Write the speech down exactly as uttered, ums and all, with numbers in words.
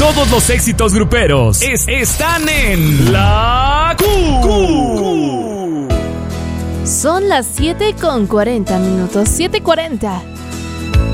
Todos los éxitos gruperos es, están en La Q. Q. Son las siete con cuarenta minutos, siete cuarenta.